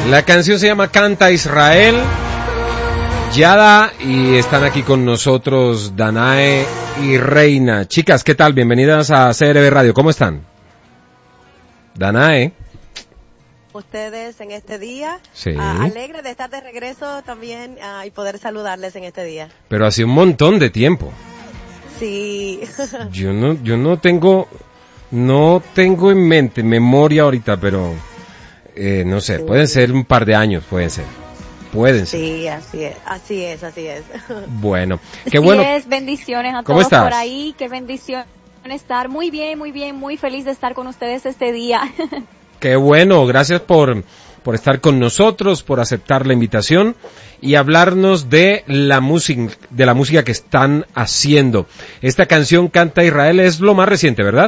La canción se llama Canta Israel, Yada, y están aquí con nosotros Danae y Reina. Chicas, ¿qué tal? Bienvenidas a CRB Radio. ¿Cómo están? Danae. Ustedes en este día, sí. Alegre de estar de regreso también y poder saludarles en este día. Pero hace un montón de tiempo. Sí. Yo no tengo en mente memoria ahorita, pero no sé, sí. Pueden ser un par de años, pueden ser. Sí, así es. Bueno, qué bueno. Bendiciones a ¿Cómo todos estás? Por ahí, qué bendición estar muy bien, muy feliz de estar con ustedes este día. Qué bueno, gracias por estar con nosotros, por aceptar la invitación y hablarnos de la música que están haciendo. Esta canción Canta Israel es lo más reciente, ¿verdad?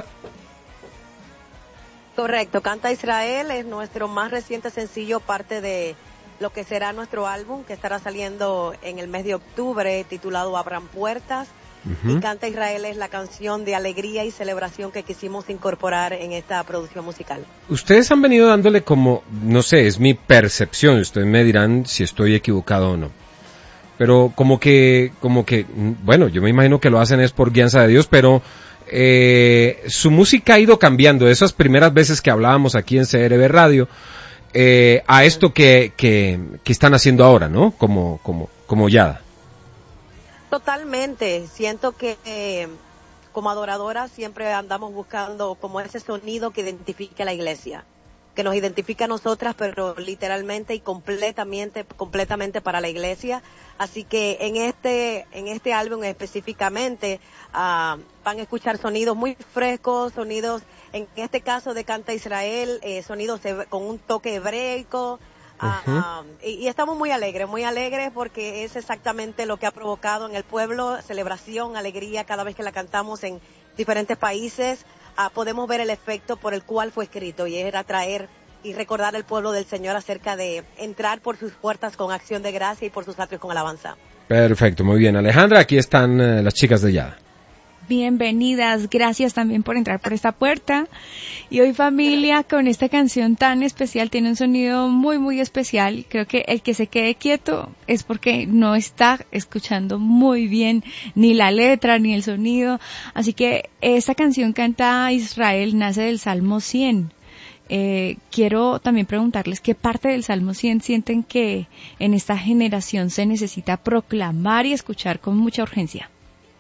Correcto, Canta Israel es nuestro más reciente sencillo, parte de lo que será nuestro álbum, que estará saliendo en el mes de octubre, titulado Abran Puertas. Y Canta Israel es la canción de alegría y celebración que quisimos incorporar en esta producción musical. Ustedes han venido dándole como, no sé, es mi percepción, ustedes me dirán si estoy equivocado o no. Pero como que, bueno, yo me imagino que lo hacen es por guianza de Dios, pero su música ha ido cambiando. Esas primeras veces que hablábamos aquí en CRB Radio, a esto que están haciendo ahora, ¿no? Como Yada. Totalmente, siento que como adoradoras siempre andamos buscando como ese sonido que identifique a la iglesia, que nos identifica a nosotras, pero literalmente y completamente para la iglesia. Así que en este álbum específicamente van a escuchar sonidos muy frescos, sonidos, en este caso de Canta Israel, sonidos con un toque hebraico. Y estamos muy alegres porque es exactamente lo que ha provocado en el pueblo, celebración, alegría, cada vez que la cantamos en diferentes países, podemos ver el efecto por el cual fue escrito, y era traer y recordar al pueblo del Señor acerca de entrar por sus puertas con acción de gracia y por sus atrios con alabanza. Perfecto, muy bien. Alejandra, aquí están las chicas de Yada. Bienvenidas, gracias también por entrar por esta puerta. Y hoy, familia, con esta canción tan especial, tiene un sonido muy especial. Creo que el que se quede quieto es porque no está escuchando muy bien ni la letra ni el sonido. Así que esta canción Canta Israel nace del Salmo 100. Quiero también preguntarles qué parte del Salmo 100 sienten que en esta generación se necesita proclamar y escuchar con mucha urgencia.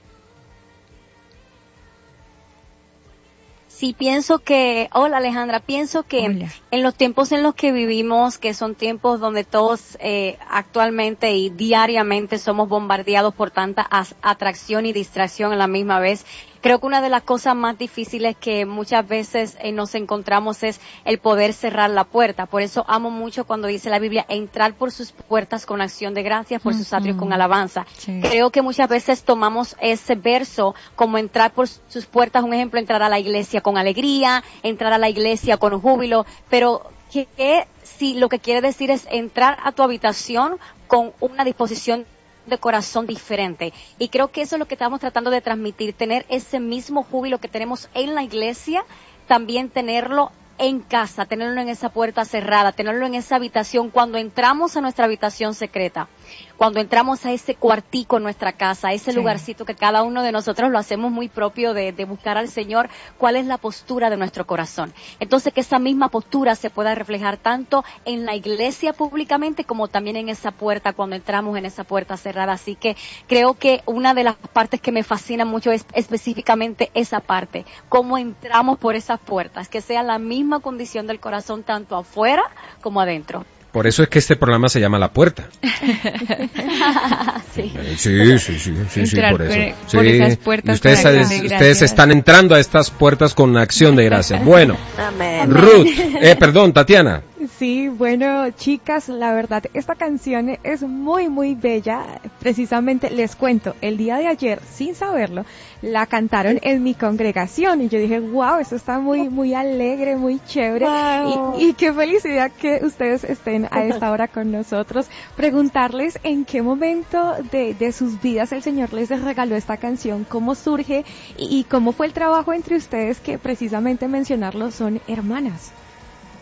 Sí, hola Alejandra, pienso que Hola. En los tiempos en los que vivimos, que son tiempos donde todos actualmente y diariamente somos bombardeados por tanta atracción y distracción a la misma vez, creo que una de las cosas más difíciles que muchas veces nos encontramos es el poder cerrar la puerta. Por eso amo mucho cuando dice la Biblia, entrar por sus puertas con acción de gracias, por sus atrios con alabanza. Sí. Creo que muchas veces tomamos ese verso como entrar por sus puertas, un ejemplo, entrar a la iglesia con alegría, entrar a la iglesia con júbilo, pero si lo que quiere decir es entrar a tu habitación con una disposición de corazón diferente. Y creo que eso es lo que estamos tratando de transmitir, tener ese mismo júbilo que tenemos en la iglesia, también tenerlo en casa, tenerlo en esa puerta cerrada, tenerlo en esa habitación, cuando entramos a nuestra habitación secreta, cuando entramos a ese cuartico en nuestra casa, a ese lugarcito que cada uno de nosotros lo hacemos muy propio de buscar al Señor, cuál es la postura de nuestro corazón. Entonces, que esa misma postura se pueda reflejar tanto en la iglesia públicamente como también en esa puerta, cuando entramos en esa puerta cerrada. Así que creo que una de las partes que me fascina mucho es específicamente esa parte, cómo entramos por esas puertas, que sea la misma condición del corazón tanto afuera como adentro. Por eso es que este programa se llama La Puerta. Sí, por eso. Por esas puertas. Ustedes están entrando a estas puertas con acción de gracia. Bueno, Amén. Ruth, Tatiana. Sí, bueno, chicas, la verdad, esta canción es muy bella. Precisamente, les cuento, el día de ayer, sin saberlo, la cantaron en mi congregación y yo dije, wow, esto está muy alegre, muy chévere. Wow. Y qué felicidad que ustedes estén a esta hora con nosotros. Preguntarles en qué momento de sus vidas el Señor les regaló esta canción, cómo surge y cómo fue el trabajo entre ustedes, que precisamente mencionarlo son hermanas.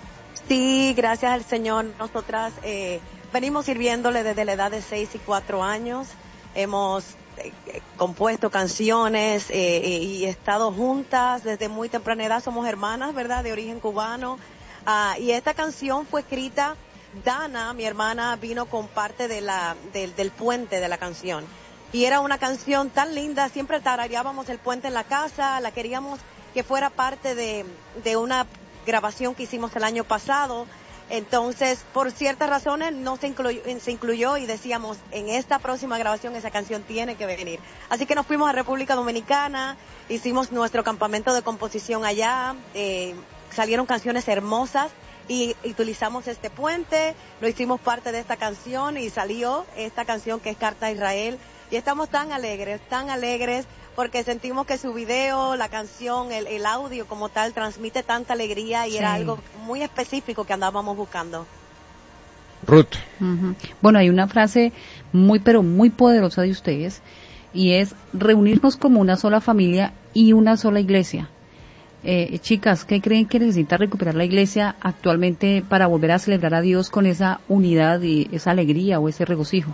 Sí, gracias al Señor. Nosotras venimos sirviéndole desde la edad de 6 y 4 años. Hemos compuesto canciones y estado juntas desde muy temprana edad. Somos hermanas, ¿verdad?, de origen cubano. Y esta canción fue escrita, Dana, mi hermana, vino con parte del puente de la canción. Y era una canción tan linda, siempre tarareábamos el puente en la casa, la queríamos que fuera parte de una grabación que hicimos el año pasado. Entonces, por ciertas razones no se incluyó y decíamos, en esta próxima grabación esa canción tiene que venir. Así que nos fuimos a República Dominicana, hicimos nuestro campamento de composición allá, salieron canciones hermosas y utilizamos este puente, lo hicimos parte de esta canción y salió esta canción que es Carta a Israel. Y estamos tan alegres, porque sentimos que su video, la canción, el audio como tal transmite tanta alegría y sí, era algo muy específico que andábamos buscando. Ruth. Uh-huh. Bueno, hay una frase pero muy poderosa de ustedes y es reunirnos como una sola familia y una sola iglesia. Chicas, ¿qué creen que necesita recuperar la iglesia actualmente para volver a celebrar a Dios con esa unidad y esa alegría o ese regocijo?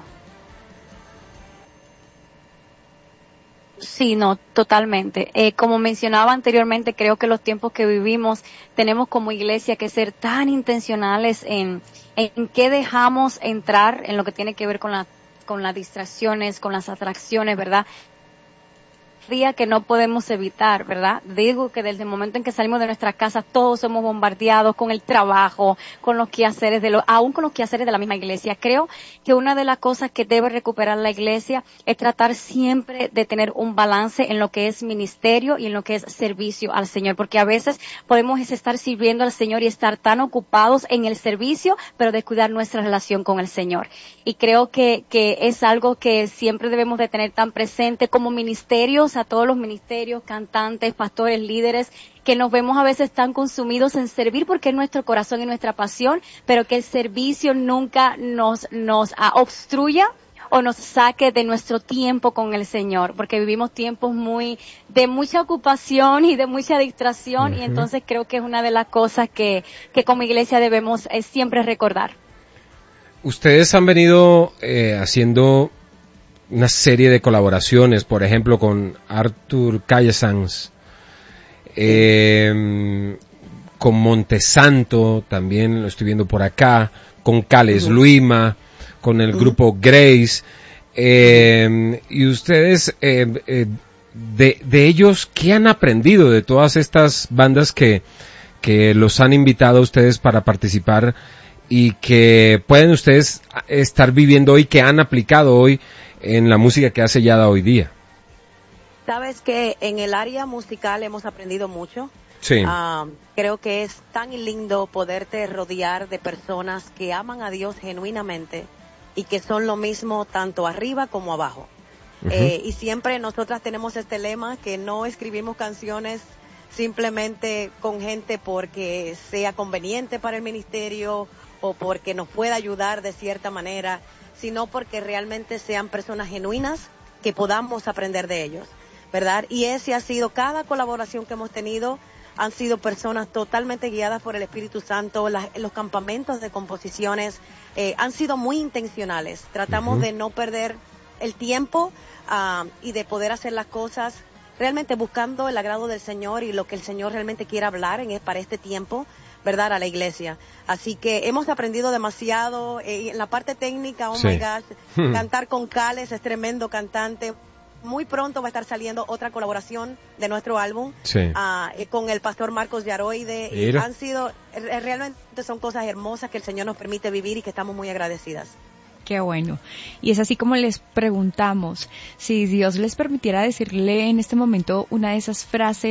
Sí, no, totalmente. Como mencionaba anteriormente, creo que los tiempos que vivimos tenemos como iglesia que ser tan intencionales en qué dejamos entrar en lo que tiene que ver con las distracciones, con las atracciones, ¿verdad? Día que no podemos evitar, ¿verdad? Digo que desde el momento en que salimos de nuestras casas todos somos bombardeados con el trabajo, con los quehaceres aún con los quehaceres de la misma iglesia. Creo que una de las cosas que debe recuperar la iglesia es tratar siempre de tener un balance en lo que es ministerio y en lo que es servicio al Señor, porque a veces podemos estar sirviendo al Señor y estar tan ocupados en el servicio, pero descuidar nuestra relación con el Señor. Y creo que es algo que siempre debemos de tener tan presente como ministerios, a todos los ministerios, cantantes, pastores, líderes, que nos vemos a veces tan consumidos en servir porque es nuestro corazón y nuestra pasión, pero que el servicio nunca nos obstruya o nos saque de nuestro tiempo con el Señor, porque vivimos tiempos de mucha ocupación y de mucha distracción, y entonces creo que es una de las cosas que como iglesia debemos siempre recordar. Ustedes han venido haciendo una serie de colaboraciones, por ejemplo, con Arthur Callesans, con Montesanto, también lo estoy viendo por acá, con Cales Luima, con el grupo Grace, y ustedes, de ellos, ¿qué han aprendido de todas estas bandas que los han invitado a ustedes para participar y que pueden ustedes estar viviendo hoy, que han aplicado hoy en la música que ha sellado hoy día? Sabes que en el área musical hemos aprendido mucho. Sí. Creo que es tan lindo poderte rodear de personas que aman a Dios genuinamente y que son lo mismo tanto arriba como abajo. Y siempre nosotras tenemos este lema que no escribimos canciones simplemente con gente porque sea conveniente para el ministerio o porque nos pueda ayudar de cierta manera, sino porque realmente sean personas genuinas que podamos aprender de ellos, ¿verdad? Y ese ha sido, cada colaboración que hemos tenido, han sido personas totalmente guiadas por el Espíritu Santo. Los campamentos de composiciones han sido muy intencionales. Tratamos de no perder el tiempo y de poder hacer las cosas realmente buscando el agrado del Señor y lo que el Señor realmente quiere hablar para este tiempo, ¿verdad?, a la iglesia. Así que hemos aprendido demasiado en la parte técnica. My gosh, cantar con Cales, es tremendo cantante. Muy pronto va a estar saliendo otra colaboración de nuestro álbum con el pastor Marcos Yaroide. Y han sido, realmente son cosas hermosas que el Señor nos permite vivir y que estamos muy agradecidas. Qué bueno. Y es así como les preguntamos, si Dios les permitiera decirle en este momento una de esas frases